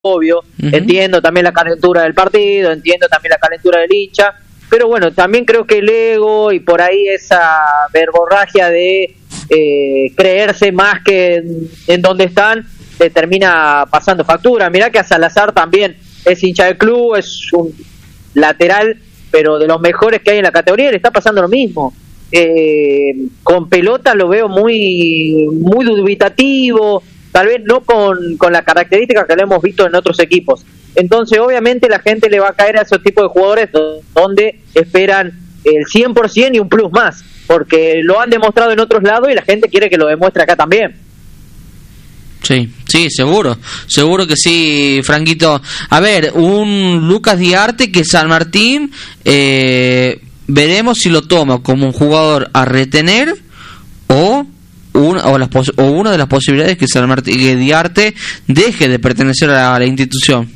obvio, entiendo también la calentura del partido, entiendo también la calentura del hincha, pero bueno, también creo que el ego y por ahí esa verborragia de creerse más que en donde están, te termina pasando factura. Mirá que a Salazar también es hincha del club, es un lateral, pero de los mejores que hay en la categoría, le está pasando lo mismo. Con pelota lo veo muy dubitativo, tal vez no con la característica que lo hemos visto en otros equipos. Entonces obviamente la gente le va a caer a esos tipos de jugadores donde esperan el 100% y un plus más, porque lo han demostrado en otros lados y la gente quiere que lo demuestre acá también. Sí, seguro que sí, Franquito. A ver, un Lucas Diarte que San Martín, veremos si lo toma como un jugador a retener o una de las posibilidades que San Martín, que Diarte deje de pertenecer a la institución.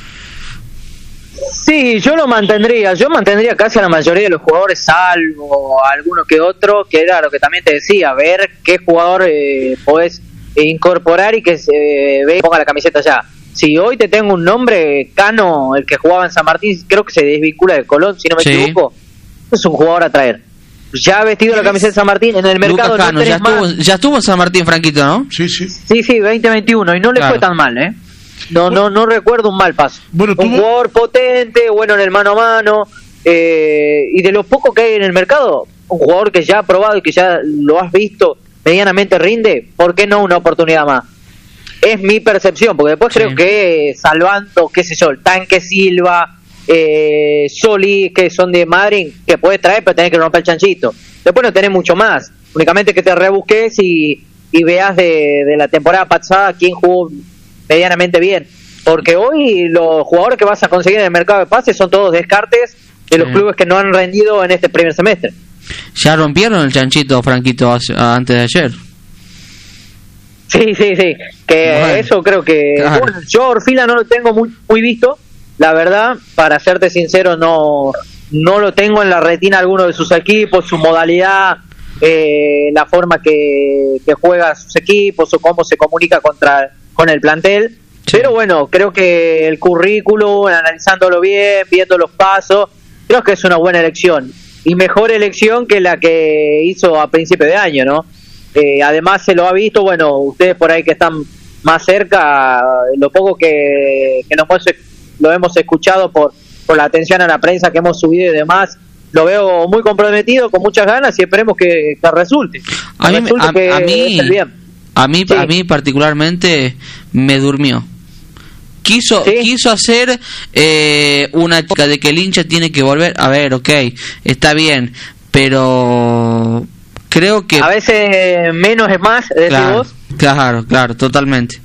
Sí, yo mantendría casi a la mayoría de los jugadores, salvo alguno que otro, que era lo que también te decía, ver qué jugador podés incorporar y que se ponga la camiseta ya. Si hoy te tengo un nombre, Cano, el que jugaba en San Martín, creo que se desvincula de Colón, si no me equivoco, es un jugador a traer. Ya ha vestido la camiseta de San Martín en el mercado. Lucas Cano, ya estuvo en San Martín, Franquito, ¿no? Sí, 2021, y no le fue tan mal, No recuerdo un mal paso. Bueno, un jugador potente, bueno en el mano a mano, y de los pocos que hay en el mercado, un jugador que ya ha probado y que ya lo has visto medianamente rinde, ¿por qué no una oportunidad más? Es mi percepción, porque después creo que salvando, qué sé yo, el Tanque Silva, Solís, que son de Madrid, que puedes traer, pero tenés que romper el chanchito. Después no tenés mucho más, únicamente que te rebusques y veas de la temporada pasada quién jugó medianamente bien, porque hoy los jugadores que vas a conseguir en el mercado de pases son todos descartes de los clubes que no han rendido en este primer semestre. Ya rompieron el chanchito, Franquito, antes de ayer. Sí, que bueno, eso creo que bueno, yo a Orfila no lo tengo muy visto, la verdad, para serte sincero, no lo tengo en la retina alguno de sus equipos, su modalidad, la forma que juega sus equipos o cómo se comunica con el plantel, pero bueno, creo que el currículum, analizándolo bien, viendo los pasos, creo que es una buena elección y mejor elección que la que hizo a principio de año, ¿no? Además se lo ha visto, bueno, ustedes por ahí que están más cerca, lo poco que lo hemos escuchado por la atención a la prensa que hemos subido y demás, lo veo muy comprometido, con muchas ganas y esperemos que resulte. A mí particularmente me durmió. Quiso hacer una chica de que el hincha tiene que volver. A ver, está bien, pero creo que a veces menos es más, decís vos. Claro, totalmente.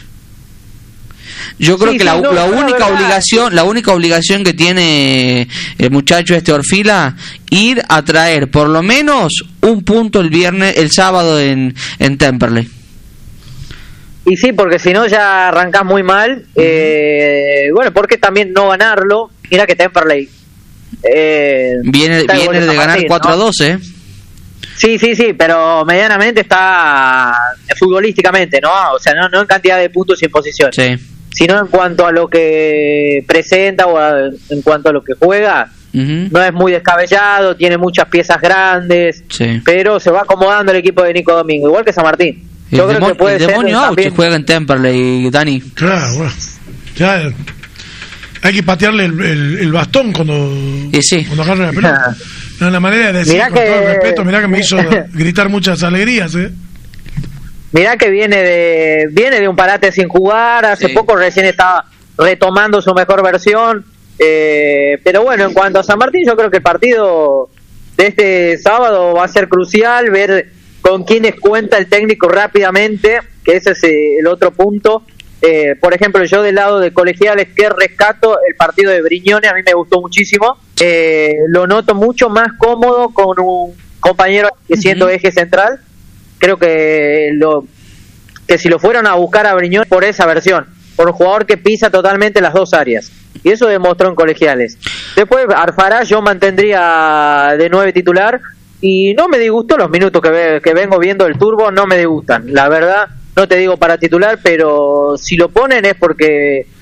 Yo creo que la única obligación que tiene el muchacho Orfila, ir a traer por lo menos un punto el sábado en Temperley. Y sí, porque si no ya arrancás muy mal. Bueno, porque también no ganarlo. Mira que Temperley viene de ganar 4-2, Sí, pero medianamente está futbolísticamente, ¿no? O sea, no en cantidad de puntos y en posición, sino en cuanto a lo que presenta o en cuanto a lo que juega. No es muy descabellado, tiene muchas piezas grandes, pero se va acomodando el equipo de Nico Domingo, igual que San Martín. Yo creo que puede el demonio Auche juega en Temperley, Dani. Claro, bueno. Ya hay que patearle el bastón cuando agarra la pelota. No, la manera de decir mirá con todo el respeto, mirá que me hizo gritar muchas alegrías, Mirá que viene de un parate sin jugar, hace poco recién estaba retomando su mejor versión, pero bueno, en cuanto a San Martín, yo creo que el partido de este sábado va a ser crucial, ver con quiénes cuenta el técnico rápidamente, que ese es el otro punto. Por ejemplo, yo del lado de Colegiales, que rescato el partido de Brignone, a mí me gustó muchísimo, lo noto mucho más cómodo con un compañero que siendo eje central. Creo que si lo fueron a buscar a Brignone por esa versión, por un jugador que pisa totalmente las dos áreas, y eso demostró en Colegiales. Después Arfará yo mantendría de 9 titular, y no me disgustó los minutos que vengo viendo el Turbo, no me disgustan, la verdad. No te digo para titular, pero si lo ponen es porque